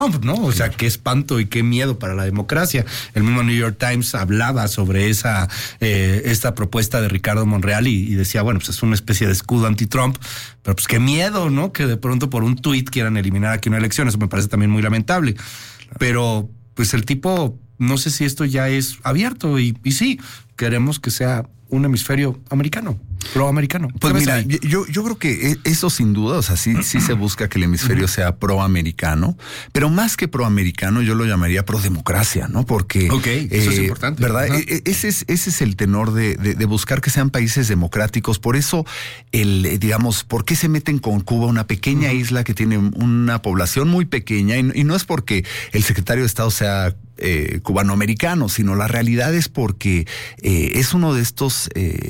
¿no? O sea, qué espanto y qué miedo para la democracia. El mismo New York Times hablaba sobre esta propuesta de Ricardo Monreal y decía, bueno, pues es una especie de escudo anti-Trump, pero pues qué miedo, ¿no? Que de pronto por un tuit quieran eliminar aquí una elección. Eso me parece también muy lamentable. Pero pues el tipo, no sé si esto ya es abierto y sí, queremos que sea un hemisferio americano, proamericano. Pues mira, yo creo que eso sin duda, o sea, sí se busca que el hemisferio sea proamericano, pero más que proamericano yo lo llamaría prodemocracia, ¿no? Porque eso es importante, ¿verdad? Ese es el tenor de buscar que sean países democráticos. Por eso, digamos, ¿por qué se meten con Cuba, una pequeña isla que tiene una población muy pequeña? Y no es porque el secretario de Estado sea cubanoamericano, sino la realidad es porque es uno de estos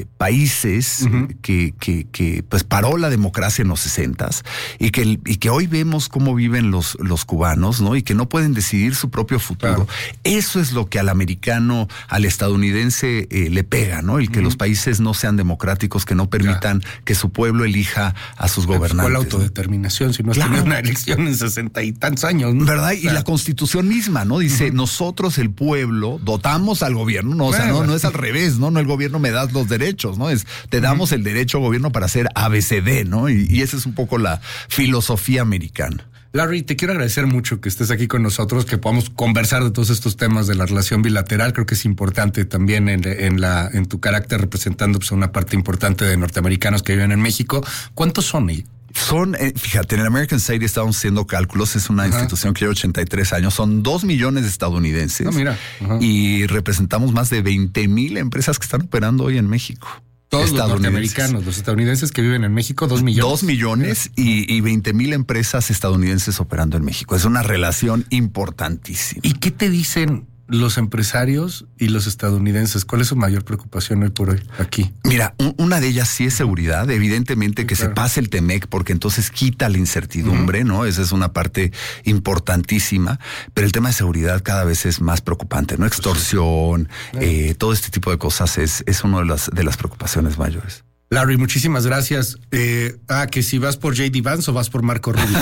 países que pues paró la democracia en los 60s y que hoy vemos cómo viven los cubanos, ¿no? Y que no pueden decidir su propio futuro. Claro. Eso es lo que al americano, al estadounidense le pega, ¿no? El que los países no sean democráticos, que no permitan que su pueblo elija a sus gobernantes. ¿Cuál autodeterminación? Si no has tenido una elección en 60 y tantos años, ¿no? ¿Verdad? Y la Constitución misma, ¿no? Dice, nosotros, el pueblo, dotamos al gobierno, ¿no? O sea, no es al revés, ¿no? No el gobierno me da los derechos, ¿no? Te damos el derecho al gobierno para hacer ABCD, ¿no? Y esa es un poco la filosofía americana. Larry, te quiero agradecer mucho que estés aquí con nosotros, que podamos conversar de todos estos temas de la relación bilateral. Creo que es importante también en tu carácter representando pues, a una parte importante de norteamericanos que viven en México. ¿Cuántos son ellos? Son, fíjate, en el American Society estamos haciendo cálculos, es una institución que lleva 83 años, son 2 millones de estadounidenses y representamos más de 20,000 empresas que están operando hoy en México. Todos los norteamericanos, los estadounidenses que viven en México, 2 millones. 2 millones y 20,000 empresas estadounidenses operando en México. Es una relación importantísima. ¿Y qué te dicen los empresarios y los estadounidenses? ¿Cuál es su mayor preocupación hoy por hoy aquí? Mira, una de ellas sí es seguridad, evidentemente que se pase el TEMEC porque entonces quita la incertidumbre, ¿no? Esa es una parte importantísima, pero el tema de seguridad cada vez es más preocupante, ¿no? Extorsión, todo este tipo de cosas es una de las preocupaciones mayores. Larry, muchísimas gracias. Que si vas por J.D. Vance o vas por Marco Rubio.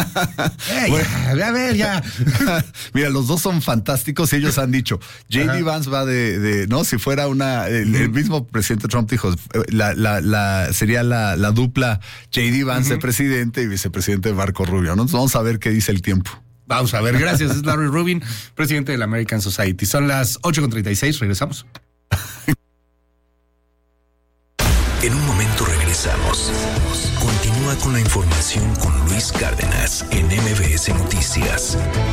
A ver, ya. Mira, los dos son fantásticos y ellos han dicho, J.D. Vance va no, si fuera el mismo presidente Trump dijo, sería la dupla J.D. Vance de presidente y vicepresidente Marco Rubio, ¿no? Entonces vamos a ver qué dice el tiempo. Vamos a ver, gracias. Es Larry Rubin, presidente de la American Society. Son las 8:36, regresamos. En un momento regresamos. Continúa con la información con Luis Cárdenas en MBS Noticias.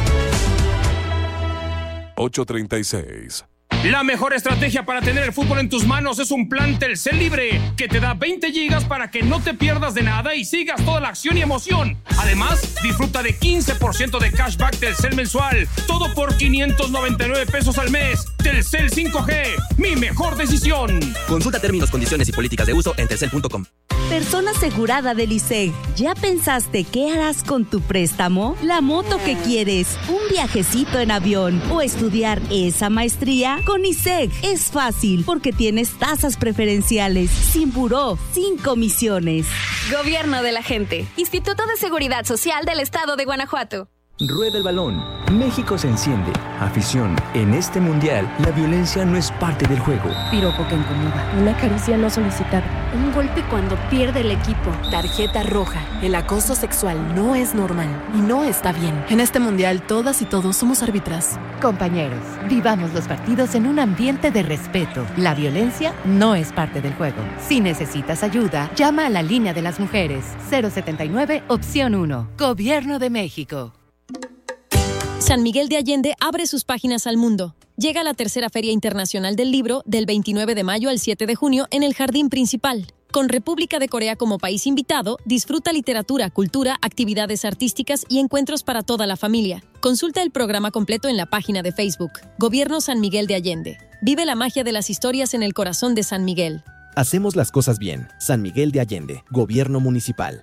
8:36. La mejor estrategia para tener el fútbol en tus manos es un plan Telcel Libre que te da 20 gigas para que no te pierdas de nada y sigas toda la acción y emoción. Además, disfruta de 15% de cashback Telcel mensual. Todo por 599 pesos al mes. Telcel 5G, mi mejor decisión. Consulta términos, condiciones y políticas de uso en telcel.com. Persona asegurada del ISEG. ¿Ya pensaste qué harás con tu préstamo? ¿La moto que quieres? ¿Un viajecito en avión? ¿O estudiar esa maestría? Con ISEG es fácil porque tienes tasas preferenciales, sin buró, sin comisiones. Gobierno de la gente. Instituto de Seguridad Social del Estado de Guanajuato. Rueda el balón. México se enciende. Afición. En este mundial, la violencia no es parte del juego. Piropo que incomoda. Una caricia no solicitada. Un golpe cuando pierde el equipo. Tarjeta roja. El acoso sexual no es normal y no está bien. En este mundial, todas y todos somos árbitras. Compañeros, vivamos los partidos en un ambiente de respeto. La violencia no es parte del juego. Si necesitas ayuda, llama a la línea de las mujeres. 079, opción 1. Gobierno de México. San Miguel de Allende abre sus páginas al mundo. Llega la tercera Feria Internacional del Libro del 29 de mayo al 7 de junio en el Jardín Principal. Con República de Corea como país invitado, disfruta literatura, cultura, actividades artísticas y encuentros para toda la familia. Consulta el programa completo en la página de Facebook. Gobierno San Miguel de Allende. Vive la magia de las historias en el corazón de San Miguel. Hacemos las cosas bien. San Miguel de Allende. Gobierno Municipal.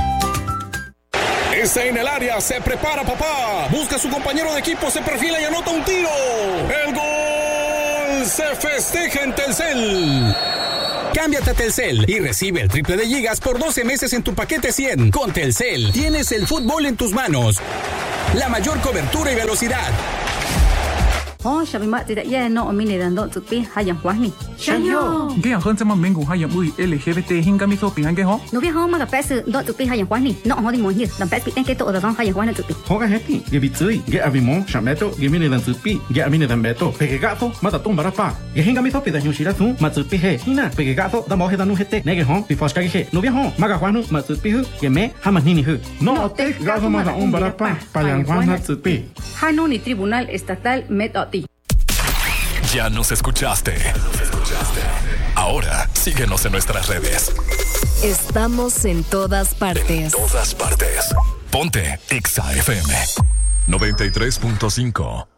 Está en el área, se prepara papá. Busca a su compañero de equipo, se perfila y anota un tiro. ¡El gol! Se festeja en Telcel. Cámbiate a Telcel y recibe el triple de gigas por 12 meses en tu paquete 100. Con Telcel tienes el fútbol en tus manos. la mayor cobertura y velocidad. Tribunal Estatal Metoti. Ya nos escuchaste. Ahora síguenos en nuestras redes. Estamos en todas partes. En todas partes. Ponte Exa FM 93.5.